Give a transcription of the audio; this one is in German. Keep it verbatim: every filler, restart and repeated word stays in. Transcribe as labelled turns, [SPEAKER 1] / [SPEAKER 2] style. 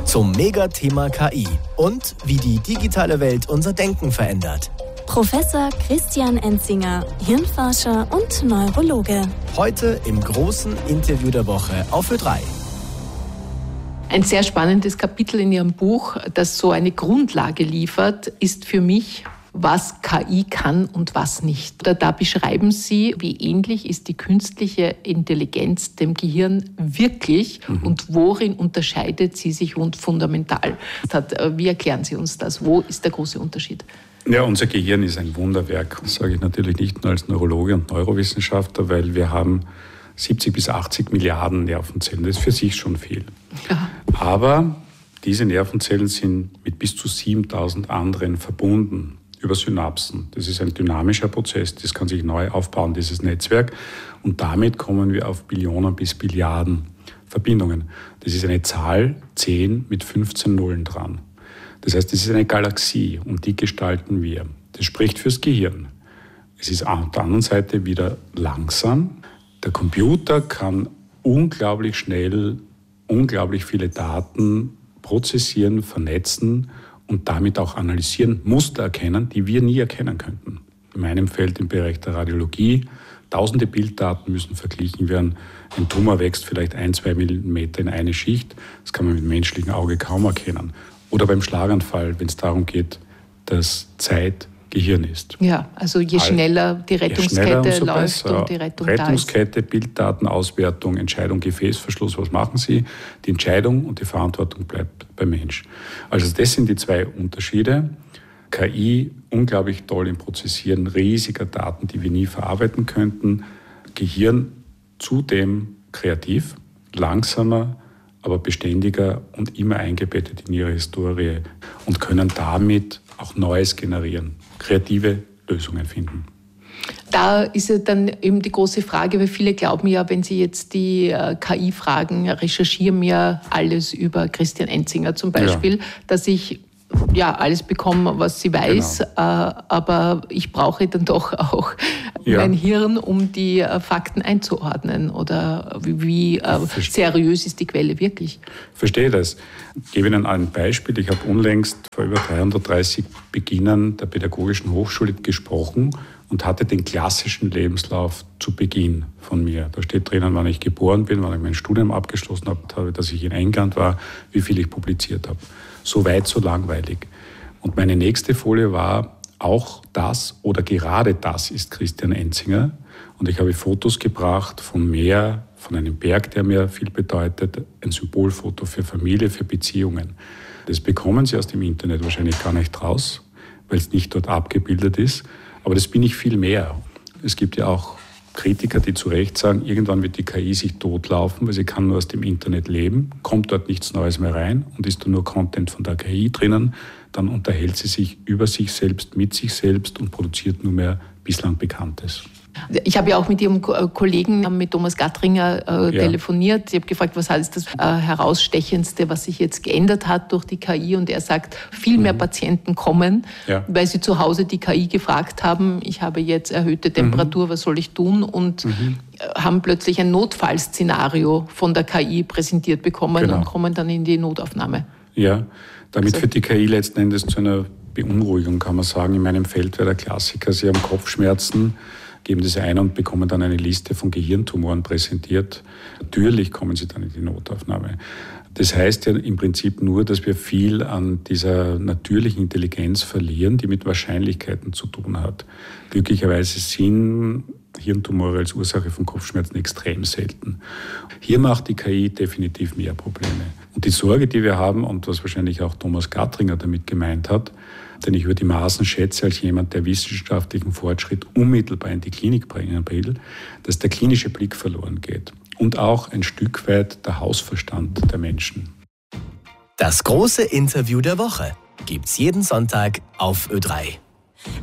[SPEAKER 1] zum Megathema K I und wie die digitale Welt unser Denken verändert.
[SPEAKER 2] Professor Christian Enzinger, Hirnforscher und Neurologe.
[SPEAKER 1] Heute im großen Interview der Woche auf Ö drei.
[SPEAKER 3] Ein sehr spannendes Kapitel in Ihrem Buch, das so eine Grundlage liefert, ist für mich, was K I kann und was nicht. Da, da beschreiben Sie, wie ähnlich ist die künstliche Intelligenz dem Gehirn wirklich mhm. und worin unterscheidet sie sich und fundamental. Wie erklären Sie uns das? Wo ist der große Unterschied?
[SPEAKER 4] Ja, unser Gehirn ist ein Wunderwerk. Das sage ich natürlich nicht nur als Neurologe und Neurowissenschaftler, weil wir haben siebzig bis achtzig Milliarden Nervenzellen. Das ist für sich schon viel. Ja. Aber diese Nervenzellen sind mit bis zu siebentausend anderen verbunden über Synapsen. Das ist ein dynamischer Prozess, das kann sich neu aufbauen, dieses Netzwerk. Und damit kommen wir auf Billionen bis Billiarden Verbindungen. Das ist eine Zahl zehn mit fünfzehn Nullen dran. Das heißt, das ist eine Galaxie und die gestalten wir. Das spricht fürs Gehirn. Es ist auf der anderen Seite wieder langsam. Der Computer kann unglaublich schnell, unglaublich viele Daten prozessieren, vernetzen und damit auch analysieren, Muster erkennen, die wir nie erkennen könnten. In meinem Feld im Bereich der Radiologie, tausende Bilddaten müssen verglichen werden. Ein Tumor wächst vielleicht ein, zwei Millimeter in eine Schicht. Das kann man mit dem menschlichen Auge kaum erkennen. Oder beim Schlaganfall, wenn es darum geht, dass Zeit Gehirn ist.
[SPEAKER 3] Ja, also je schneller die Rettungskette schneller läuft besser. Und die Rettung
[SPEAKER 4] Rettungskette,
[SPEAKER 3] da ist.
[SPEAKER 4] Bilddatenauswertung, Entscheidung, Gefäßverschluss, was machen Sie? Die Entscheidung und die Verantwortung bleibt beim Mensch. Also das sind die zwei Unterschiede. K I, unglaublich toll im Prozessieren riesiger Daten, die wir nie verarbeiten könnten. Gehirn zudem kreativ, langsamer, aber beständiger und immer eingebettet in ihre Historie und können damit auch Neues generieren, kreative Lösungen finden.
[SPEAKER 3] Da ist ja dann eben die große Frage, weil viele glauben ja, wenn sie jetzt die äh, K I fragen, recherchieren ja alles über Christian Enzinger zum Beispiel, ja. dass ich ja alles bekomme, was sie weiß, genau. äh, aber ich brauche dann doch auch ja. mein Hirn, um die äh, Fakten einzuordnen. Oder wie, wie äh, seriös ist die Quelle wirklich?
[SPEAKER 4] Verstehe das. Ich gebe Ihnen ein Beispiel. Ich habe unlängst vor über dreihundertdreißig Beginnern der Pädagogischen Hochschule gesprochen und hatte den klassischen Lebenslauf zu Beginn von mir. Da steht drinnen, wann ich geboren bin, wann ich mein Studium abgeschlossen habe, dass ich in England war, wie viel ich publiziert habe. So weit, so langweilig. Und meine nächste Folie war, auch das oder gerade das ist Christian Enzinger. Und ich habe Fotos gebracht vom Meer, von einem Berg, der mir viel bedeutet, ein Symbolfoto für Familie, für Beziehungen. Das bekommen Sie aus dem Internet wahrscheinlich gar nicht raus, weil es nicht dort abgebildet ist. Aber das bin ich viel mehr. Es gibt ja auch Kritiker, die zu Recht sagen, irgendwann wird die K I sich totlaufen, weil sie kann nur aus dem Internet leben, kommt dort nichts Neues mehr rein und ist da nur Content von der K I drinnen, dann unterhält sie sich über sich selbst, mit sich selbst und produziert nur mehr bislang Bekanntes.
[SPEAKER 3] Ich habe ja auch mit Ihrem Kollegen, mit Thomas Gattringer, äh, ja. telefoniert. Ich habe gefragt, was ist das äh, Herausstechendste, was sich jetzt geändert hat durch die K I? Und er sagt, viel mehr mhm. Patienten kommen, ja. weil sie zu Hause die K I gefragt haben, ich habe jetzt erhöhte Temperatur, mhm. was soll ich tun? Und mhm. haben plötzlich ein Notfallszenario von der K I präsentiert bekommen genau. und kommen dann in die Notaufnahme.
[SPEAKER 4] Ja, damit also, führt die K I letzten Endes zu einer Beunruhigung, kann man sagen. In meinem Feld wäre der Klassiker, Sie haben Kopfschmerzen, geben das ein und bekommen dann eine Liste von Gehirntumoren präsentiert. Natürlich kommen sie dann in die Notaufnahme. Das heißt ja im Prinzip nur, dass wir viel an dieser natürlichen Intelligenz verlieren, die mit Wahrscheinlichkeiten zu tun hat. Glücklicherweise sind Hirntumore als Ursache von Kopfschmerzen extrem selten. Hier macht die K I definitiv mehr Probleme. Und die Sorge, die wir haben, und was wahrscheinlich auch Thomas Gattringer damit gemeint hat, den ich über die Maßen schätze als jemand, der wissenschaftlichen Fortschritt unmittelbar in die Klinik bringen will, dass der klinische Blick verloren geht und auch ein Stück weit der Hausverstand der Menschen.
[SPEAKER 1] Das große Interview der Woche gibt's jeden Sonntag auf Ö drei.